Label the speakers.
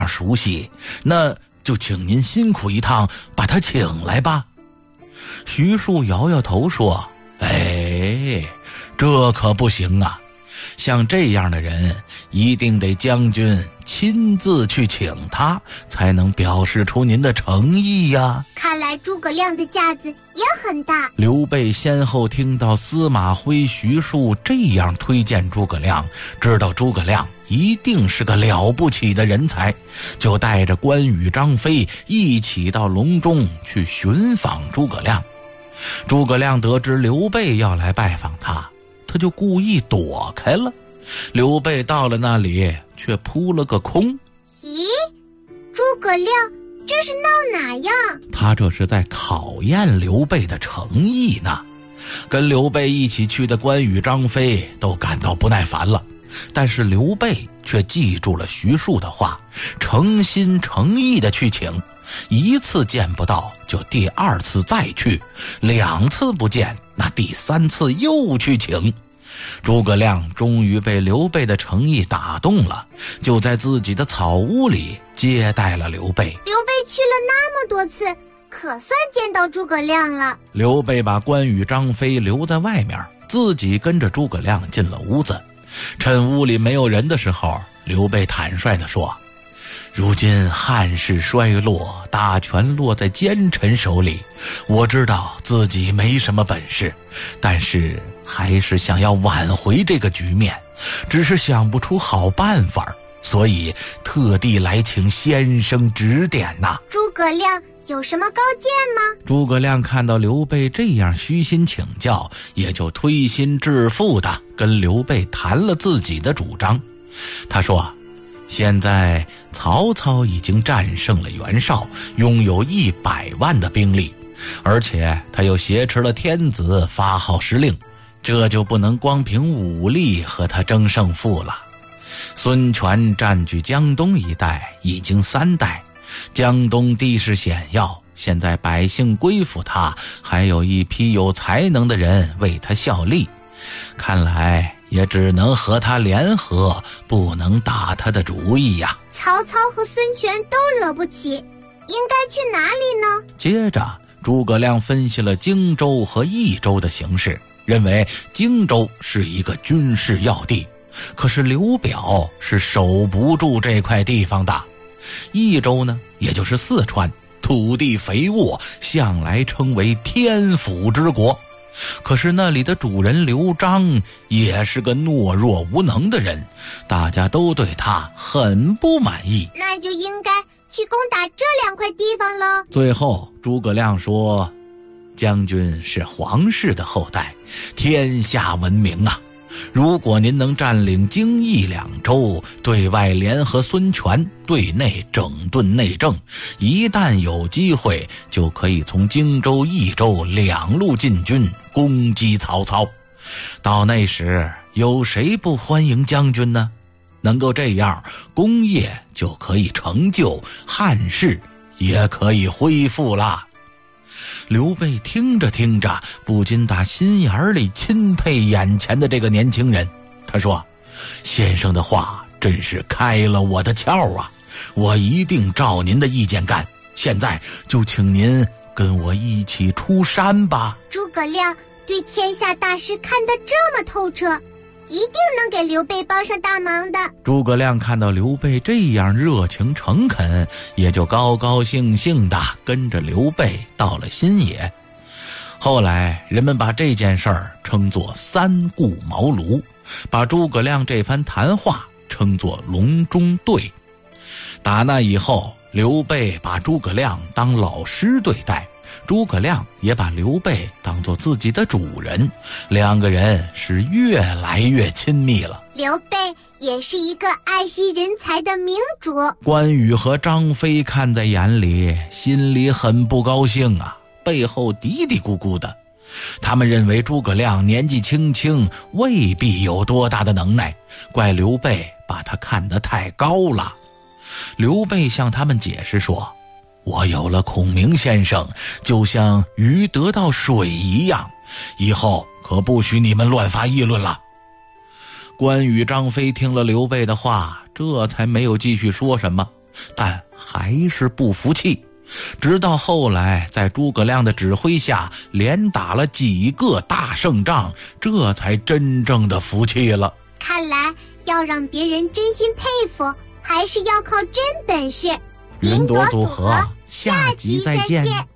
Speaker 1: 熟悉，那就请您辛苦一趟把他请来吧。徐庶摇摇头说，这可不行啊，像这样的人一定得将军亲自去请他，才能表示出您的诚意呀。
Speaker 2: 看来诸葛亮的架子也很大。
Speaker 1: 刘备先后听到司马徽、徐庶这样推荐诸葛亮，知道诸葛亮一定是个了不起的人才，就带着关羽、张飞一起到隆中去寻访诸葛亮。诸葛亮得知刘备要来拜访他，他就故意躲开了。刘备到了那里，却扑了个空。
Speaker 2: 咦，诸葛亮这是闹哪样？
Speaker 1: 他这是在考验刘备的诚意呢。跟刘备一起去的关羽、张飞都感到不耐烦了，但是刘备却记住了徐庶的话，诚心诚意地去请。一次见不到就第二次再去，2次不见，那第3次又去请。诸葛亮终于被刘备的诚意打动了，就在自己的草屋里接待了刘备。
Speaker 2: 刘备去了那么多次，可算见到诸葛亮了。
Speaker 1: 刘备把关羽、张飞留在外面，自己跟着诸葛亮进了屋子。趁屋里没有人的时候，刘备坦率地说，如今汉室衰落，大权落在奸臣手里，我知道自己没什么本事，但是还是想要挽回这个局面，只是想不出好办法，所以特地来请先生指点呐。
Speaker 2: 诸葛亮有什么高见吗？
Speaker 1: 诸葛亮看到刘备这样虚心请教，也就推心置腹地跟刘备谈了自己的主张。他说，现在曹操已经战胜了袁绍，拥有100万的兵力，而且他又挟持了天子发号施令，这就不能光凭武力和他争胜负了。孙权占据江东一带已经3代，江东地势险要，现在百姓归附他，还有一批有才能的人为他效力，看来也只能和他联合，不能打他的主意呀。
Speaker 2: 曹操和孙权都惹不起，应该去哪里呢？
Speaker 1: 接着诸葛亮分析了荆州和益州的形势，认为荆州是一个军事要地，可是刘表是守不住这块地方的。益州呢，也就是四川，土地肥沃，向来称为天府之国，可是那里的主人刘璋也是个懦弱无能的人，大家都对他很不满意，
Speaker 2: 那就应该去攻打这2块地方了。
Speaker 1: 最后诸葛亮说，将军是皇室的后代，天下闻名啊，如果您能占领荆益2州，对外联合孙权，对内整顿内政，一旦有机会，就可以从荆州、益州2路进军，攻击曹操。到那时，有谁不欢迎将军呢？能够这样，功业就可以成就，汉室也可以恢复了。刘备听着听着，不禁打心眼里钦佩眼前的这个年轻人。他说，先生的话真是开了我的窍啊，我一定照您的意见干，现在就请您跟我一起出山吧。
Speaker 2: 诸葛亮对天下大事看得这么透彻，一定能给刘备帮上大忙的。
Speaker 1: 诸葛亮看到刘备这样热情诚恳，也就高高兴兴地跟着刘备到了新野。后来人们把这件事儿称作3顾茅庐，把诸葛亮这番谈话称作隆中对。打那以后，刘备把诸葛亮当老师对待，诸葛亮也把刘备当作自己的主人，2个人是越来越亲密了。
Speaker 2: 刘备也是一个爱惜人才的明主。
Speaker 1: 关羽和张飞看在眼里，心里很不高兴啊，背后嘀嘀咕咕的。他们认为诸葛亮年纪轻轻，未必有多大的能耐，怪刘备把他看得太高了。刘备向他们解释说，我有了孔明先生，就像鱼得到水一样，以后可不许你们乱发议论了。关羽、张飞听了刘备的话，这才没有继续说什么， 但还是不服气。直到后来在诸葛亮的指挥下连打了几个大胜仗，这才真正的服气了。
Speaker 2: 看来要让别人真心佩服，还是要靠真本事。
Speaker 1: 云朵组合，下集再见。